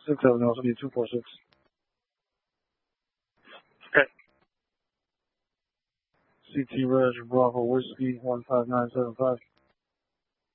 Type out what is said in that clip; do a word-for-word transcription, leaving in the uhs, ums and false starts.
six seven zero, be two four six. Okay. C T Reg Bravo Whiskey one five nine seven five.